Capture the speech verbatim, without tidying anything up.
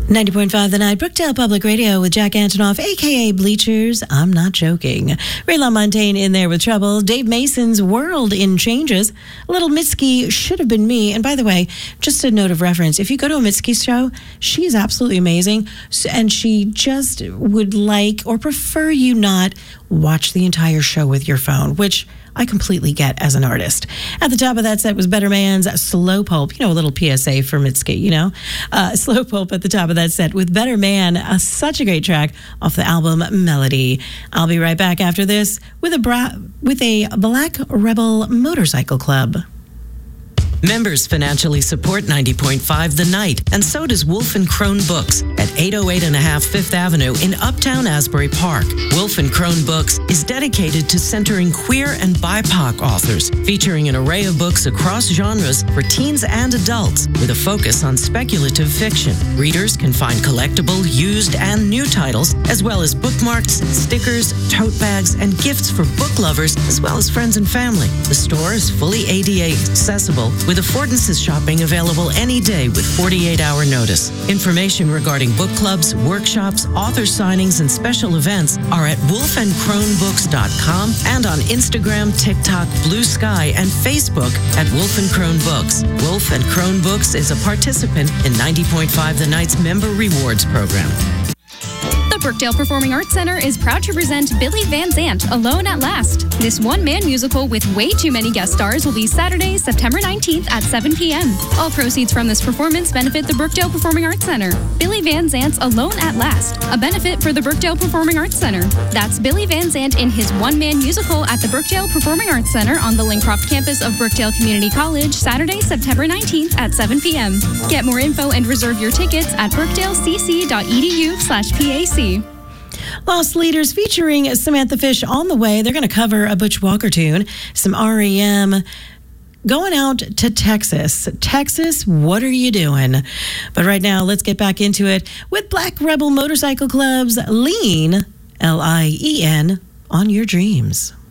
ninety point five The Night, Brookdale Public Radio with Jack Antonoff, a k a. Bleachers. I'm not joking. Ray LaMontagne in there with Trouble. Dave Mason's World in Changes. A little Mitski, Should Have Been Me. And by the way, just a note of reference, if you go to a Mitski show, she's absolutely amazing. And she just would like or prefer you not watch the entire show with your phone, which I completely get as an artist. At the top of that set was Better Man's Slow Pulp. You know, a little P S A for Mitski, you know. Uh, Slow Pulp at the top of that set with Better Man, uh, such a great track off the album Melody. I'll be right back after this with a bra- with a Black Rebel Motorcycle Club. Members financially support ninety point five The Night, and so does Wolf and Crone Books at eight oh eight and a half Fifth Avenue in Uptown Asbury Park. Wolf and Crone Books is dedicated to centering queer and B I P O C authors, featuring an array of books across genres for teens and adults, with a focus on speculative fiction. Readers can find collectible, used, and new titles, as well as bookmarks, stickers, tote bags, and gifts for book lovers, as well as friends and family. The store is fully A D A accessible, with affordances shopping available any day with forty-eight hour notice. Information regarding book clubs, workshops, author signings, and special events are at wolf and crone books dot com and on Instagram, TikTok, Blue Sky, and Facebook at Wolf and Crone Books. Wolf and Crone Books is a participant in ninety point five The Night's Member Rewards Program. The Brookdale Performing Arts Center is proud to present Billy Van Zandt, Alone at Last. This one-man musical with way too many guest stars will be Saturday, September nineteenth at seven p.m. All proceeds from this performance benefit the Brookdale Performing Arts Center. Billy Van Zandt's Alone at Last, a benefit for the Brookdale Performing Arts Center. That's Billy Van Zandt in his one-man musical at the Brookdale Performing Arts Center on the Lincroft campus of Brookdale Community College, Saturday, September nineteenth at seven p.m. Get more info and reserve your tickets at brookdalecc.edu slash PAC. Lost Leaders featuring Samantha Fish on the way. They're going to cover a Butch Walker tune, some R E M. Going out to Texas. Texas, what are you doing? But right now, let's get back into it with Black Rebel Motorcycle Club's Lean, L I E N, on Your Dreams.